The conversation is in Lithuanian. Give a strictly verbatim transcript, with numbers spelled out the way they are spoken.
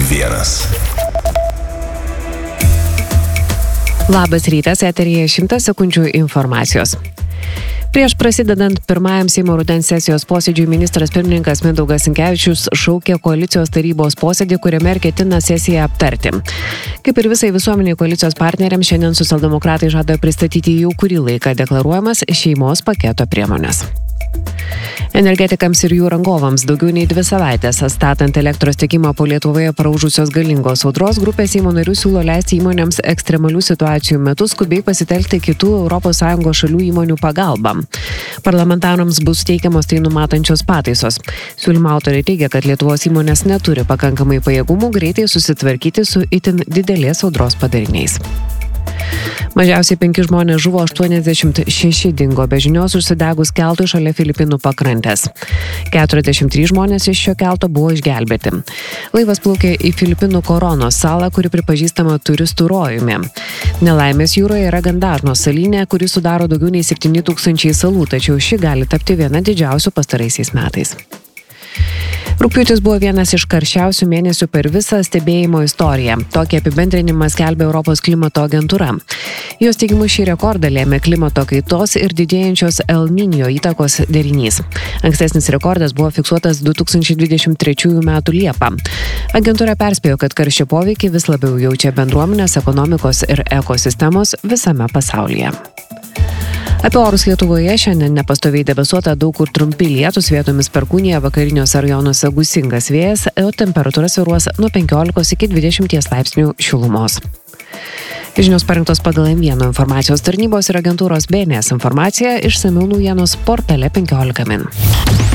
vienas. Labas rytas, eteryje šimtas sekundžių informacijos. Prieš prasidedant pirmajam Seimo rudens sesijos posėdžiui ministras pirmininkas Mindaugas Sinkevičius šaukė koalicijos tarybos posėdį, kuriame ir ketina sesiją aptarti. Kaip ir visai visuomeniai koalicijos partneriams, šiandien socialdemokratai žada pristatyti jau kurį laiką deklaruojamas šeimos paketo priemonės. Energetikams ir jų rangovams daugiau nei dvi savaitės statant elektros tiekimą po Lietuvoje praūžusios galingos audros, grupė Seimo narių siūlo leisti įmonėms ekstremalių situacijų metu skubiai pasitelkti kitų Europos Sąjungos šalių įmonių pagalbą. Parlamentarams bus teikiamos tai numatančios pataisos. Siūlymo autoriai teigia, kad Lietuvos įmonės neturi pakankamai pajėgumų greitai susitvarkyti su itin didelės audros padariniais. Mažiausiai penki žmonės žuvo, aštuoniasdešimt šeši dingo be žinios užsidegus keltui šalia Filipinų pakrantės. keturiasdešimt trys žmonės iš šio kelto buvo išgelbėti. Laivas plaukė į Filipinų Koronos salą, kuri pripažįstama turistų rojumi. Nelaimės jūroje yra gan dažnos salynė, kuri sudaro daugiau nei septyni tūkstančiai salų, tačiau ši gali tapti viena didžiausių pastaraisiais metais. Rugpjūtis buvo vienas iš karščiausių mėnesių per visą stebėjimo istoriją. Tokį apibendrinimą skelbė Europos klimato agentūra. Jos teigimu šį rekordą lėmė klimato kaitos ir didėjančios El Niño įtakos derinys. Ankstesnis rekordas buvo fiksuotas du tūkstančiai dvidešimt trečiųjų metų Liepą. Agentūra perspėjo, kad karščio poveikį vis labiau jaučia bendruomenės, ekonomikos ir ekosistemos visame pasaulyje. Apie orus Lietuvoje šiandien nepastoviai debesuota, daug kur trumpi lietūs, vietomis perkūnija, vakariniuose rajonuose gūsingas vėjas, o temperatūra svyruos nuo penkiolikos iki dvidešimties laipsnių šilumos. Žinios parengtos pagal M vienas informacijos tarnybos ir agentūros B N S informaciją, išsamiau naujienos portale penkiolika min.